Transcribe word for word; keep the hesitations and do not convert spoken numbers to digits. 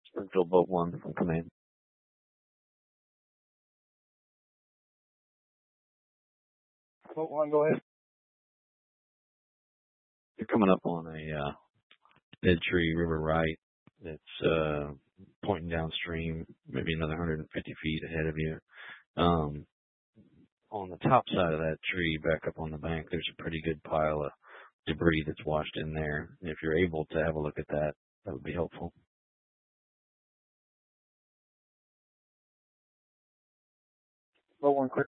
Springfield Boat One from Command. Boat One, go ahead. You're coming up on a uh, dead tree, river right. It's uh, pointing downstream, maybe another one hundred fifty feet ahead of you. Um, on the top side of that tree, back up on the bank, there's a pretty good pile of debris that's washed in there. And if you're able to have a look at that, that would be helpful. Boat One, quick.